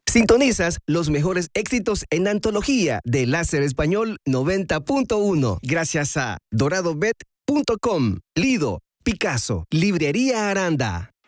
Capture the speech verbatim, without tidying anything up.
Sintonizas los mejores éxitos en antología de Láser Español noventa punto uno. Gracias a dorado bet punto com, Lido, Picasso, Librería Aranda.